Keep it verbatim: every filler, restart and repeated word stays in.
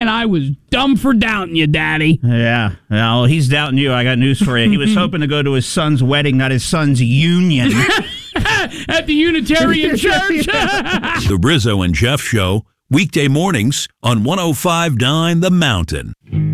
I was dumb for doubting you, Daddy. Yeah. Well, he's doubting you. I got news for you. He was hoping to go to his son's wedding, not his son's union. At the Unitarian Church. The Rizzo and Jeff Show, weekday mornings on one oh five point nine The Mountain.